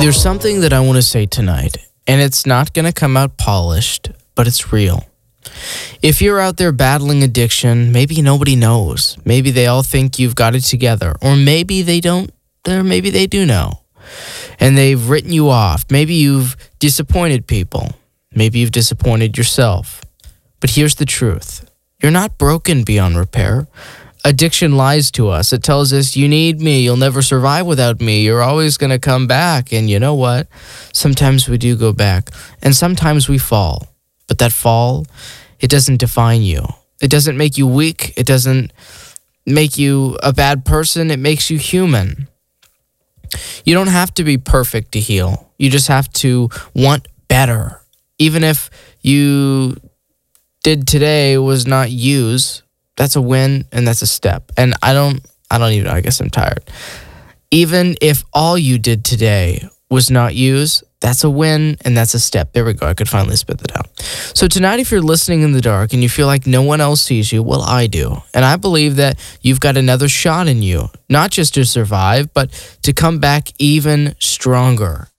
There's something that I want to say tonight, and it's not going to come out polished, but it's real. If you're out there battling addiction, maybe nobody knows. Maybe they all think you've got it together, or maybe they don't, or maybe they do know. And they've written you off. Maybe you've disappointed people. Maybe you've disappointed yourself. But here's the truth. You're not broken beyond repair. Addiction lies to us. It tells us, you need me. You'll never survive without me. You're always going to come back. And you know what? Sometimes we do go back. And sometimes we fall. But that fall, it doesn't define you. It doesn't make you weak. It doesn't make you a bad person. It makes you human. You don't have to be perfect to heal. You just have to want better. Even if you did today was not use, that's a win and that's a step. And I don't even know, I guess I'm tired. Even if all you did today was not use, that's a win and that's a step. There we go. I could finally spit that out. So tonight, if you're listening in the dark and you feel like no one else sees you, well, I do. And I believe that you've got another shot in you, not just to survive, but to come back even stronger.